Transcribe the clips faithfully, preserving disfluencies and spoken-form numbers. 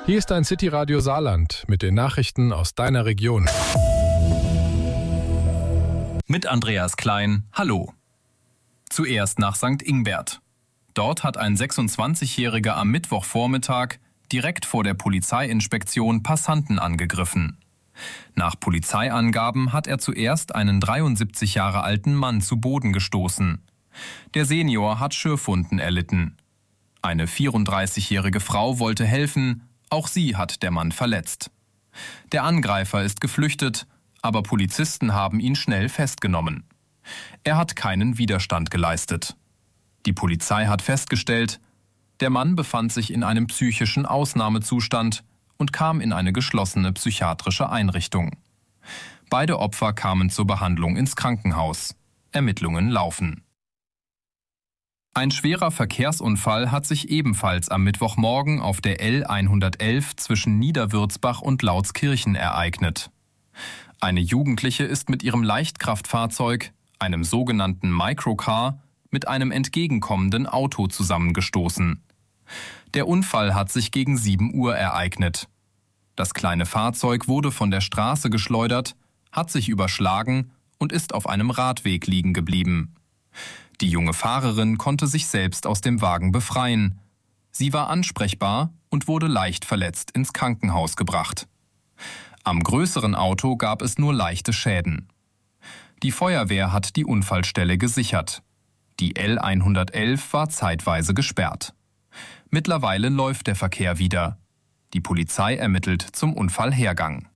Hier ist dein City Radio Saarland mit den Nachrichten aus deiner Region. Mit Andreas Klein, hallo. Zuerst nach Sankt Ingbert. Dort hat ein sechsundzwanzigjähriger am Mittwochvormittag direkt vor der Polizeiinspektion Passanten angegriffen. Nach Polizeiangaben hat er zuerst einen dreiundsiebzig Jahre alten Mann zu Boden gestoßen. Der Senior hat Schürfwunden erlitten. Eine vierunddreißigjährige Frau wollte helfen, auch sie hat der Mann verletzt. Der Angreifer ist geflüchtet, aber Polizisten haben ihn schnell festgenommen. Er hat keinen Widerstand geleistet. Die Polizei hat festgestellt, der Mann befand sich in einem psychischen Ausnahmezustand und kam in eine geschlossene psychiatrische Einrichtung. Beide Opfer kamen zur Behandlung ins Krankenhaus. Ermittlungen laufen. Ein schwerer Verkehrsunfall hat sich ebenfalls am Mittwochmorgen auf der L hundertelf zwischen Niederwürzbach und Lautskirchen ereignet. Eine Jugendliche ist mit ihrem Leichtkraftfahrzeug, einem sogenannten Microcar, mit einem entgegenkommenden Auto zusammengestoßen. Der Unfall hat sich gegen sieben Uhr ereignet. Das kleine Fahrzeug wurde von der Straße geschleudert, hat sich überschlagen und ist auf einem Radweg liegen geblieben. Die junge Fahrerin konnte sich selbst aus dem Wagen befreien. Sie war ansprechbar und wurde leicht verletzt ins Krankenhaus gebracht. Am größeren Auto gab es nur leichte Schäden. Die Feuerwehr hat die Unfallstelle gesichert. Die L hundertelf war zeitweise gesperrt. Mittlerweile läuft der Verkehr wieder. Die Polizei ermittelt zum Unfallhergang.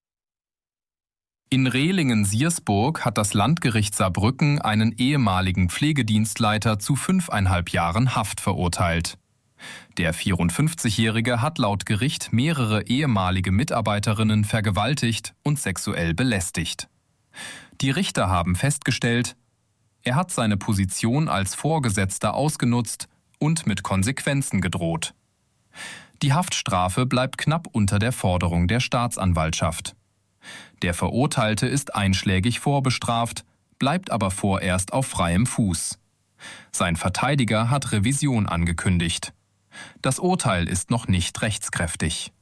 In Rehlingen-Siersburg hat das Landgericht Saarbrücken einen ehemaligen Pflegedienstleiter zu fünfeinhalb Jahren Haft verurteilt. Der vierundfünfzigjährige hat laut Gericht mehrere ehemalige Mitarbeiterinnen vergewaltigt und sexuell belästigt. Die Richter haben festgestellt, er hat seine Position als Vorgesetzter ausgenutzt und mit Konsequenzen gedroht. Die Haftstrafe bleibt knapp unter der Forderung der Staatsanwaltschaft. Der Verurteilte ist einschlägig vorbestraft, bleibt aber vorerst auf freiem Fuß. Sein Verteidiger hat Revision angekündigt. Das Urteil ist noch nicht rechtskräftig.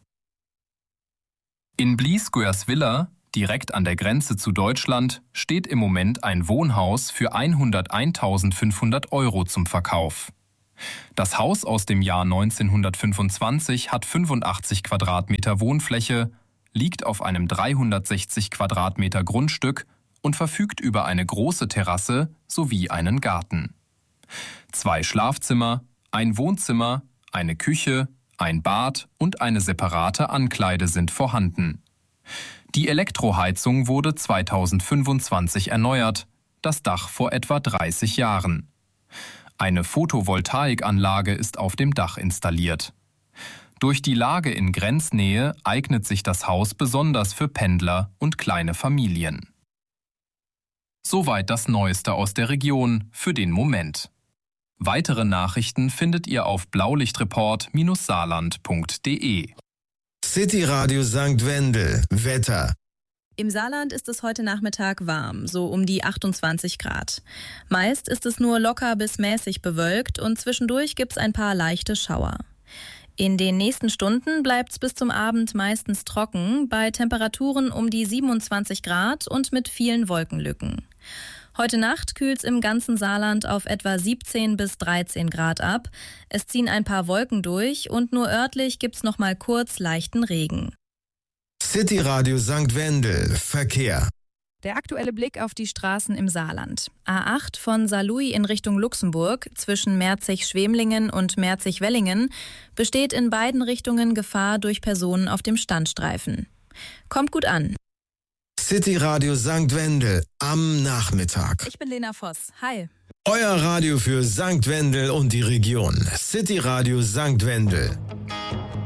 In Bliesgoerswiller, direkt an der Grenze zu Deutschland, steht im Moment ein Wohnhaus für hunderteinausendfünfhundert Euro zum Verkauf. Das Haus aus dem Jahr neunzehnhundertfünfundzwanzig hat fünfundachtzig Quadratmeter Wohnfläche, liegt auf einem dreihundertsechzig Quadratmeter Grundstück und verfügt über eine große Terrasse sowie einen Garten. Zwei Schlafzimmer, ein Wohnzimmer, eine Küche, ein Bad und eine separate Ankleide sind vorhanden. Die Elektroheizung wurde zweitausendfünfundzwanzig erneuert, das Dach vor etwa dreißig Jahren. Eine Photovoltaikanlage ist auf dem Dach installiert. Durch die Lage in Grenznähe eignet sich das Haus besonders für Pendler und kleine Familien. Soweit das Neueste aus der Region für den Moment. Weitere Nachrichten findet ihr auf blaulichtreport Bindestrich saarland Punkt de. City Radio Sankt Wendel. Wetter. Im Saarland ist es heute Nachmittag warm, so um die achtundzwanzig Grad. Meist ist es nur locker bis mäßig bewölkt und zwischendurch gibt es ein paar leichte Schauer. In den nächsten Stunden bleibt es bis zum Abend meistens trocken, bei Temperaturen um die siebenundzwanzig Grad und mit vielen Wolkenlücken. Heute Nacht kühlt es im ganzen Saarland auf etwa siebzehn bis dreizehn Grad ab. Es ziehen ein paar Wolken durch und nur örtlich gibt es noch mal kurz leichten Regen. City Radio Sankt Wendel. Verkehr. Der aktuelle Blick auf die Straßen im Saarland. A acht von Saarlouis in Richtung Luxemburg zwischen Merzig-Schwemlingen und Merzig-Wellingen besteht in beiden Richtungen Gefahr durch Personen auf dem Standstreifen. Kommt gut an. City Radio Sankt Wendel am Nachmittag. Ich bin Lena Voss. Hi. Euer Radio für Sankt Wendel und die Region. City Radio Sankt Wendel.